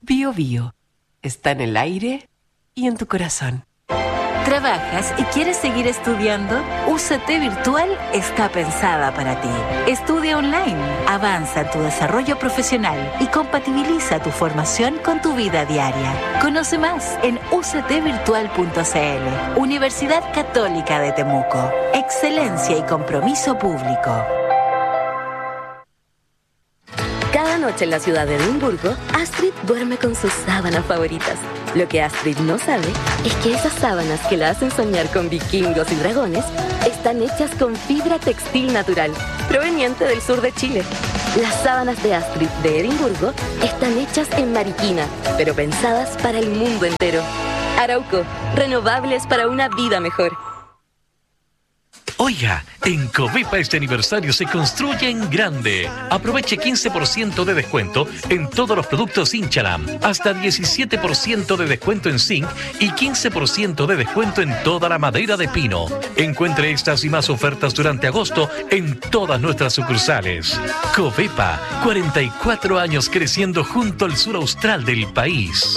Bio Bio. Está en el aire y en tu corazón. ¿Trabajas y quieres seguir estudiando? UCT Virtual está pensada para ti. Estudia online, avanza en tu desarrollo profesional y compatibiliza tu formación con tu vida diaria. Conoce más en uctvirtual.cl. Universidad Católica de Temuco. Excelencia y compromiso público. Cada noche en la ciudad de Edimburgo, Astrid duerme con sus sábanas favoritas. Lo que Astrid no sabe es que esas sábanas que la hacen soñar con vikingos y dragones están hechas con fibra textil natural, proveniente del sur de Chile. Las sábanas de Astrid de Edimburgo están hechas en Mariquina, pero pensadas para el mundo entero. Arauco, renovables para una vida mejor. Oiga, en Covepa este aniversario se construye en grande. Aproveche 15% de descuento en todos los productos Inchalam, hasta 17% de descuento en zinc y 15% de descuento en toda la madera de pino. Encuentre estas y más ofertas durante agosto en todas nuestras sucursales. Covepa, 44 años creciendo junto al sur austral del país.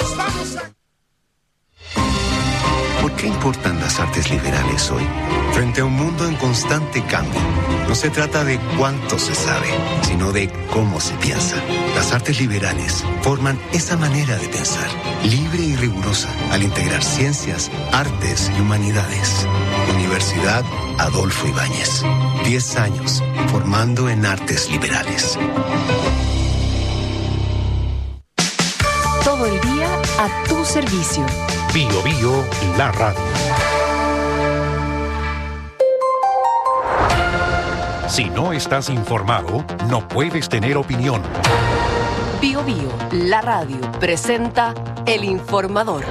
¿Por qué importan las artes liberales hoy? Frente a un mundo en constante cambio, no se trata de cuánto se sabe, sino de cómo se piensa. Las artes liberales forman esa manera de pensar, libre y rigurosa, al integrar ciencias, artes y humanidades. Universidad Adolfo Ibáñez. 10 años formando en artes liberales. Todo el día a tu servicio. Bio Bio, la radio. Si no estás informado, no puedes tener opinión. Bio Bio, la radio, presenta El Informador.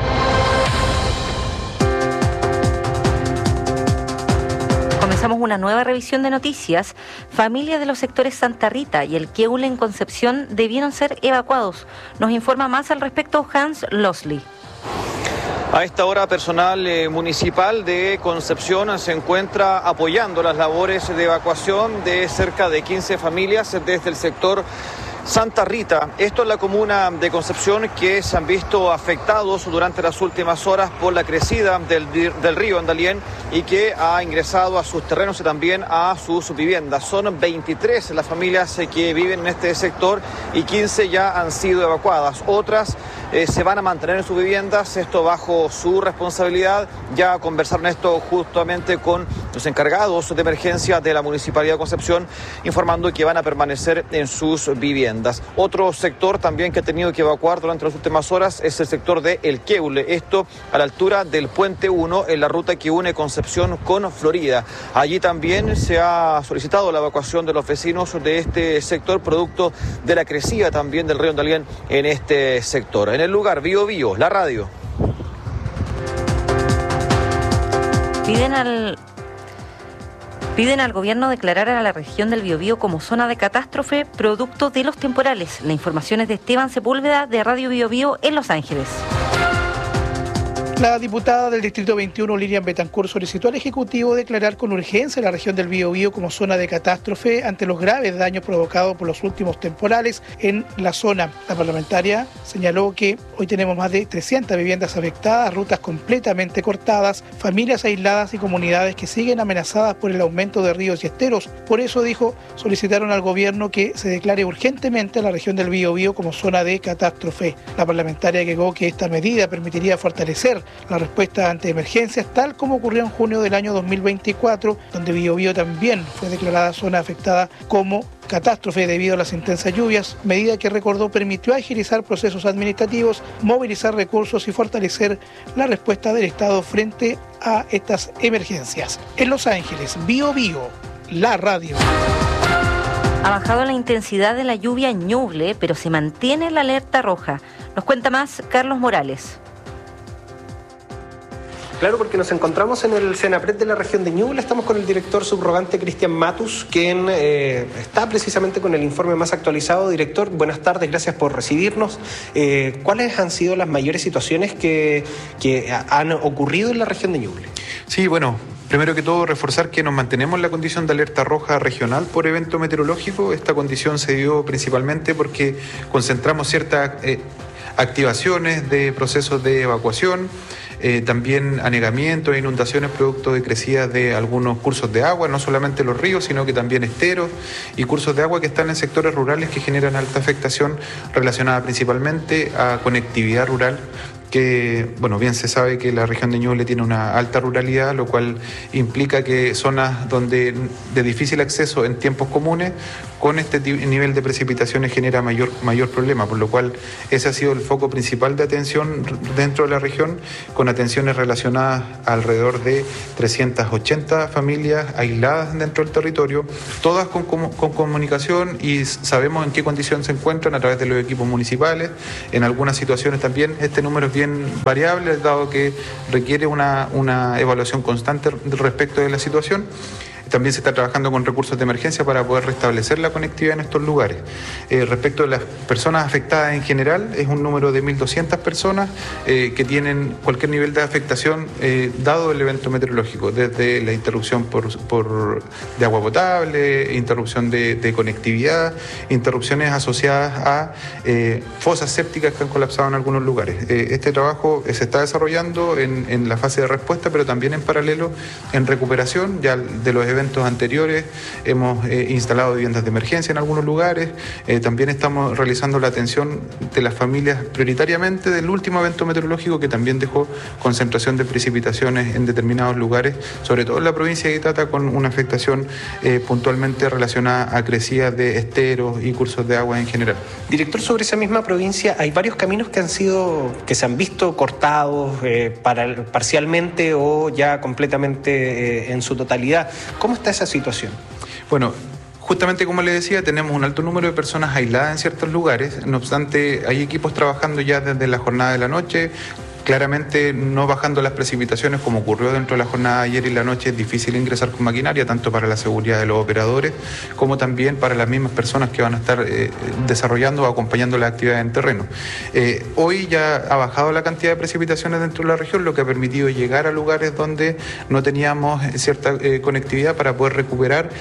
Comenzamos una nueva revisión de noticias. Familias de los sectores Santa Rita y el Queule en Concepción debieron ser evacuados. Nos informa más al respecto Hans Losley. A esta hora, personal municipal de Concepción se encuentra apoyando las labores de evacuación de cerca de 15 familias desde el sector Santa Rita. Esto es la comuna de Concepción, que se han visto afectados durante las últimas horas por la crecida del río Andalién y que ha ingresado a sus terrenos y también a sus viviendas. Son 23 las familias que viven en este sector y 15 ya han sido evacuadas. Otras se van a mantener en sus viviendas, esto bajo su responsabilidad. Ya conversaron esto justamente con los encargados de emergencia de la Municipalidad de Concepción, informando que van a permanecer en sus viviendas. Otro sector también que ha tenido que evacuar durante las últimas horas es el sector de El Queule, esto a la altura del Puente 1, en la ruta que une Concepción con Florida. Allí también se ha solicitado la evacuación de los vecinos de este sector, producto de la crecida también del río Andalién en este sector. En el lugar, Bio Bio, la radio. Piden al gobierno declarar a la región del Biobío como zona de catástrofe producto de los temporales. La información es de Esteban Sepúlveda de Radio Biobío en Los Ángeles. La diputada del Distrito 21, Lilian Betancourt, solicitó al Ejecutivo declarar con urgencia la región del Biobío como zona de catástrofe ante los graves daños provocados por los últimos temporales en la zona. La parlamentaria señaló que hoy tenemos más de 300 viviendas afectadas, rutas completamente cortadas, familias aisladas y comunidades que siguen amenazadas por el aumento de ríos y esteros. Por eso, dijo, solicitaron al gobierno que se declare urgentemente a la región del Biobío como zona de catástrofe. La parlamentaria agregó que esta medida permitiría fortalecer la respuesta ante emergencias, tal como ocurrió en junio del año 2024, donde Biobío también fue declarada zona afectada como catástrofe debido a las intensas lluvias, medida que, recordó, permitió agilizar procesos administrativos, movilizar recursos y fortalecer la respuesta del Estado frente a estas emergencias. En Los Ángeles, Bio Bio, la radio. Ha bajado la intensidad de la lluvia en Ñuble, pero se mantiene la alerta roja. Nos cuenta más Carlos Morales. Claro, porque nos encontramos en el Senapred de la región de Ñuble. Estamos con el director subrogante Cristian Matus, quien está precisamente con el informe más actualizado. Director, buenas tardes, gracias por recibirnos. ¿Cuáles han sido las mayores situaciones que han ocurrido en la región de Ñuble? Sí, bueno, primero que todo reforzar que nos mantenemos en la condición de alerta roja regional por evento meteorológico. Esta condición se dio principalmente porque concentramos cierta activaciones de procesos de evacuación, también anegamiento e inundaciones producto de crecidas de algunos cursos de agua, no solamente los ríos, sino que también esteros y cursos de agua que están en sectores rurales que generan alta afectación relacionada principalmente a conectividad rural, que, bueno, bien se sabe que la región de Ñuble tiene una alta ruralidad, lo cual implica que zonas donde de difícil acceso en tiempos comunes, con este nivel de precipitaciones genera mayor problema, por lo cual ese ha sido el foco principal de atención dentro de la región, con atenciones relacionadas a alrededor de 380 familias aisladas dentro del territorio, todas con comunicación, y sabemos en qué condición se encuentran a través de los equipos municipales. En algunas situaciones también este número es bien variable, dado que requiere una evaluación constante respecto de la situación. También se está trabajando con recursos de emergencia para poder restablecer la conectividad en estos lugares. Respecto de las personas afectadas en general, es un número de 1.200 personas que tienen cualquier nivel de afectación dado el evento meteorológico, desde la interrupción de agua potable, interrupción de conectividad, interrupciones asociadas a fosas sépticas que han colapsado en algunos lugares. Este trabajo se está desarrollando en la fase de respuesta, pero también en paralelo en recuperación. Ya de los eventos anteriores hemos instalado viviendas de emergencia en algunos lugares. También estamos realizando la atención de las familias prioritariamente del último evento meteorológico, que también dejó concentración de precipitaciones en determinados lugares, sobre todo en la provincia de Itata, con una afectación puntualmente relacionada a crecidas de esteros y cursos de agua en general. Director, sobre esa misma provincia hay varios caminos que se han visto cortados parcialmente o ya completamente en su totalidad. ¿Cómo está esa situación? Bueno, justamente como le decía, tenemos un alto número de personas aisladas en ciertos lugares. No obstante, hay equipos trabajando ya desde la jornada de la noche. Claramente no bajando las precipitaciones como ocurrió dentro de la jornada de ayer y la noche. Es difícil ingresar con maquinaria, tanto para la seguridad de los operadores como también para las mismas personas que van a estar desarrollando o acompañando la actividad en terreno. Hoy ya ha bajado la cantidad de precipitaciones dentro de la región, lo que ha permitido llegar a lugares donde no teníamos cierta conectividad para poder recuperar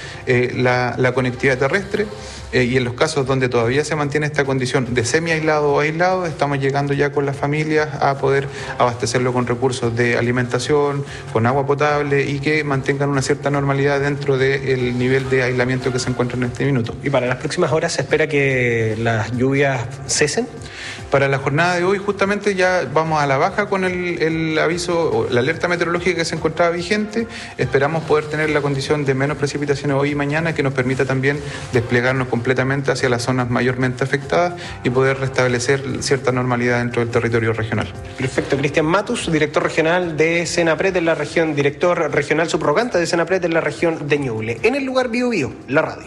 la conectividad terrestre. Y en los casos donde todavía se mantiene esta condición de semi-aislado o aislado, estamos llegando ya con las familias a poder abastecerlo con recursos de alimentación, con agua potable, y que mantengan una cierta normalidad dentro del nivel de aislamiento que se encuentra en este minuto. ¿Y para las próximas horas se espera que las lluvias cesen? Para la jornada de hoy justamente ya vamos a la baja con el aviso o la alerta meteorológica que se encontraba vigente. Esperamos poder tener la condición de menos precipitaciones hoy y mañana, que nos permita también desplegarnos completamente hacia las zonas mayormente afectadas y poder restablecer cierta normalidad dentro del territorio regional. Perfecto. Cristian Matus, director regional de Senapred de la región, director regional subrogante de Senapred de la región de Ñuble. En el lugar Biobío, la radio.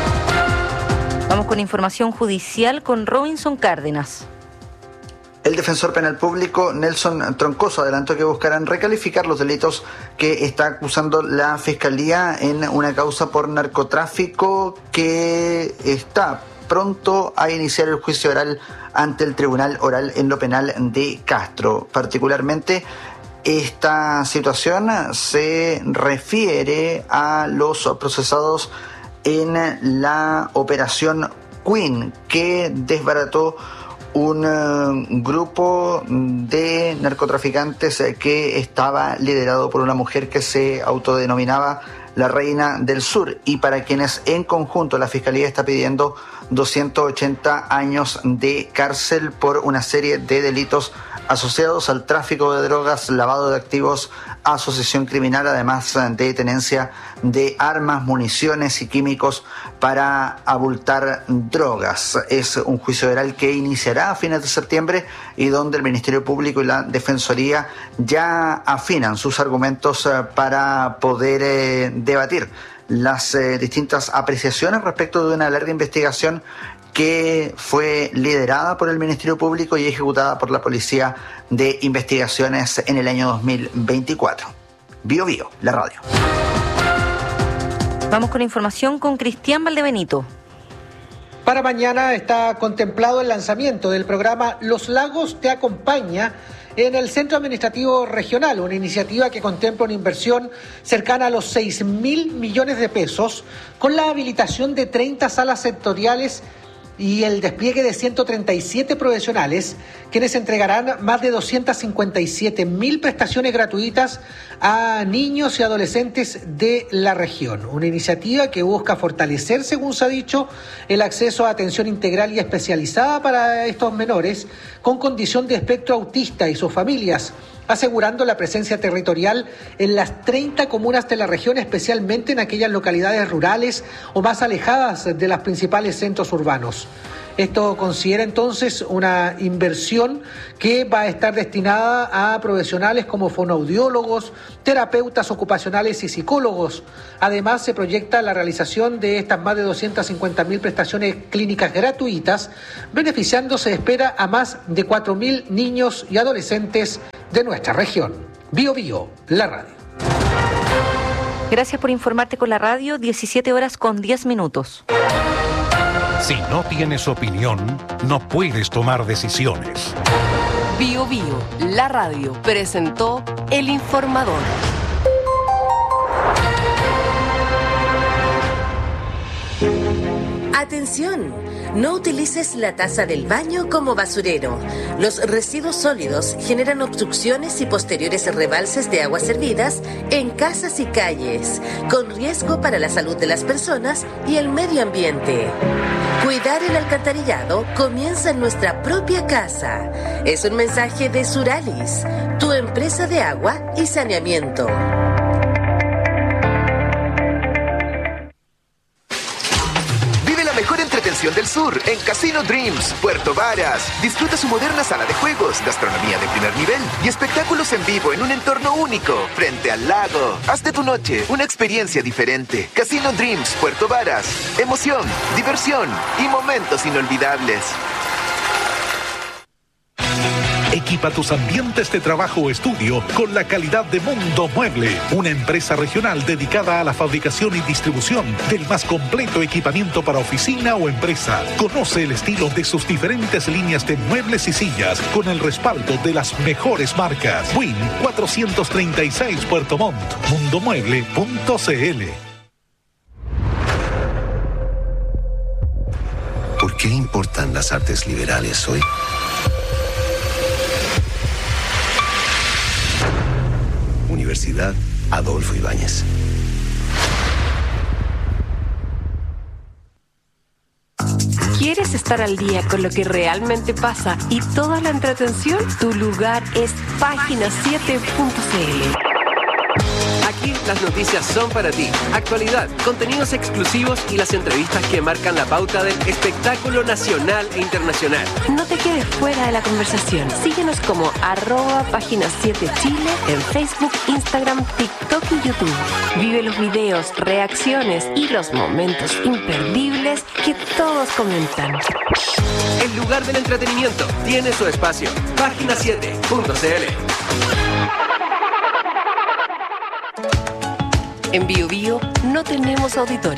Vamos con información judicial con Robinson Cárdenas. El defensor penal público Nelson Troncoso adelantó que buscarán recalificar los delitos que está acusando la Fiscalía en una causa por narcotráfico que está pronto a iniciar el juicio oral ante el Tribunal Oral en lo Penal de Castro. Particularmente, esta situación se refiere a los procesados en la operación Queen, que desbarató un grupo de narcotraficantes que estaba liderado por una mujer que se autodenominaba la Reina del Sur, y para quienes en conjunto la Fiscalía está pidiendo 280 años de cárcel por una serie de delitos asociados al tráfico de drogas, lavado de activos, asociación criminal, además de tenencia de armas, municiones y químicos para abultar drogas. Es un juicio oral que iniciará a fines de septiembre y donde el Ministerio Público y la Defensoría ya afinan sus argumentos para poder debatir las distintas apreciaciones respecto de una larga investigación que fue liderada por el Ministerio Público y ejecutada por la Policía de Investigaciones en el año 2024. Bio Bio, la radio. Vamos con información con Cristian Valdebenito. Para mañana está contemplado el lanzamiento del programa Los Lagos Te Acompaña en el Centro Administrativo Regional, una iniciativa que contempla una inversión cercana a los 6.000 millones de pesos, con la habilitación de 30 salas sectoriales y el despliegue de 137 profesionales, quienes entregarán más de 257.000 prestaciones gratuitas a niños y adolescentes de la región. Una iniciativa que busca fortalecer, según se ha dicho, el acceso a atención integral y especializada para estos menores con condición de espectro autista y sus familias, asegurando la presencia territorial en las 30 comunas de la región, especialmente en aquellas localidades rurales o más alejadas de los principales centros urbanos. Esto considera entonces una inversión que va a estar destinada a profesionales como fonoaudiólogos, terapeutas ocupacionales y psicólogos. Además, se proyecta la realización de estas más de 250.000 prestaciones clínicas gratuitas, beneficiando, se espera, a más de 4.000 niños y adolescentes de nuestra región. Bio Bio, la radio. Gracias por informarte con la radio, 17:10. Si no tienes opinión, no puedes tomar decisiones. Bio Bio, la radio, presentó El Informador. Atención, no utilices la taza del baño como basurero. Los residuos sólidos generan obstrucciones y posteriores rebalses de aguas servidas en casas y calles, con riesgo para la salud de las personas y el medio ambiente. Cuidar el alcantarillado comienza en nuestra propia casa. Es un mensaje de Suralis, tu empresa de agua y saneamiento. Mejor entretención del sur en Casino Dreams, Puerto Varas. Disfruta su moderna sala de juegos, gastronomía de primer nivel y espectáculos en vivo en un entorno único, frente al lago. Haz de tu noche una experiencia diferente. Casino Dreams, Puerto Varas. Emoción, diversión y momentos inolvidables. Equipa tus ambientes de trabajo o estudio con la calidad de Mundo Mueble, una empresa regional dedicada a la fabricación y distribución del más completo equipamiento para oficina o empresa. Conoce el estilo de sus diferentes líneas de muebles y sillas con el respaldo de las mejores marcas. Win 436 Puerto Montt, mundomueble.cl. ¿Por qué importan las artes liberales hoy? Universidad Adolfo Ibáñez. ¿Quieres estar al día con lo que realmente pasa y toda la entretención? Tu lugar es página7.cl. Aquí las noticias son para ti. Actualidad, contenidos exclusivos y las entrevistas que marcan la pauta del espectáculo nacional e internacional. No te quedes fuera de la conversación. Síguenos como @página7chile en Facebook, Instagram, TikTok y YouTube. Vive los videos, reacciones y los momentos imperdibles que todos comentan. El lugar del entretenimiento tiene su espacio. Página7.cl. En Bio Bio no tenemos auditorio.